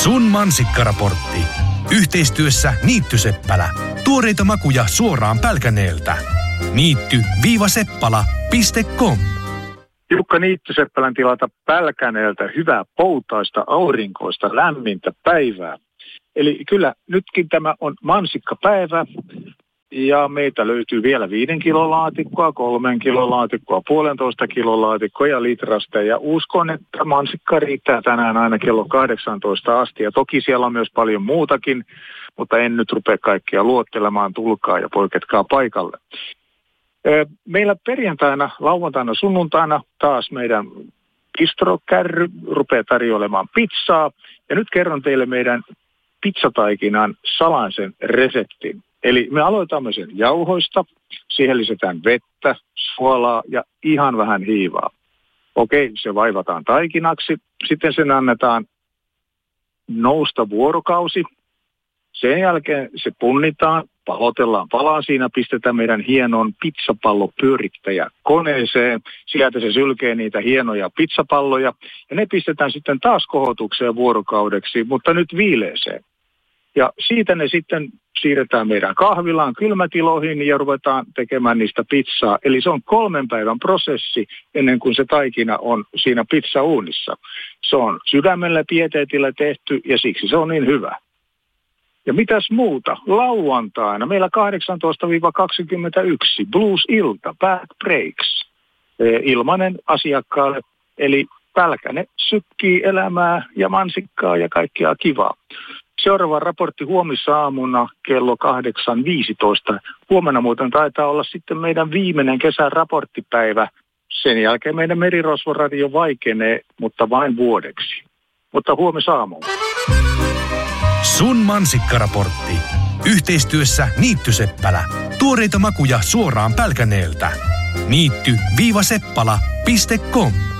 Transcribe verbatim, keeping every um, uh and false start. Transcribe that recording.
Sun mansikkaraportti. Yhteistyössä Niittyseppälä. Tuoreita makuja suoraan Pälkäneeltä. Niitty-seppala piste com. Jukka Niittyseppälän tilalta Pälkäneeltä hyvää poutaista, aurinkoista, lämmintä päivää. Eli kyllä nytkin tämä on mansikkapäivä ja meitä löytyy vielä viiden kilon laatikkoa, kolmen kilon laatikkoa, puolentoista kilon laatikkoa ja litrasta. Ja uskon, että mansikka riittää tänään aina kello kahdeksantoista asti. Ja toki siellä on myös paljon muutakin, mutta en nyt rupea kaikkia luottelemaan, tulkaa ja poiketkaa paikalle. Meillä perjantaina, lauantaina, sunnuntaina taas meidän bistrokärry rupeaa tarjoilemaan pizzaa. Ja nyt kerron teille meidän pizzataikinan salaisen reseptin. Eli me aloitamme sen jauhoista, siihen lisätään vettä, suolaa ja ihan vähän hiivaa. Okei, se vaivataan taikinaksi. Sitten sen annetaan nousta vuorokausi. Sen jälkeen se punnitaan, palotellaan palaa siinä, pistetään meidän hienoon pizzapallopyörittäjä koneeseen. Sieltä se sylkee niitä hienoja pizzapalloja ja ne pistetään sitten taas kohotukseen vuorokaudeksi, mutta nyt viileeseen. Ja siitä ne sitten siirretään meidän kahvilaan, kylmätiloihin ja ruvetaan tekemään niistä pizzaa. Eli se on kolmen päivän prosessi ennen kuin se taikina on siinä pizzauunissa. Se on sydämellä pieteetillä tehty ja siksi se on niin hyvä. Ja mitäs muuta? Lauantaina meillä kahdeksantoista kaksikymmentäyksi Blues-ilta, Back Breaks, ilmainen asiakkaalle. Eli Pälkäne sykkii elämää ja mansikkaa ja kaikkea kivaa. Seuraava raportti huomisaamuna kello kahdeksan viisitoista. Huomenna muuten taitaa olla sitten meidän viimeinen kesän raporttipäivä. Sen jälkeen meidän Merirosvoradio vaikenee, mutta vain vuodeksi. Mutta huomisaamuun. Sun mansikkaraportti. Yhteistyössä Niittyseppälä. Tuoreita makuja suoraan Pälkäneeltä. Niitty-seppala piste com.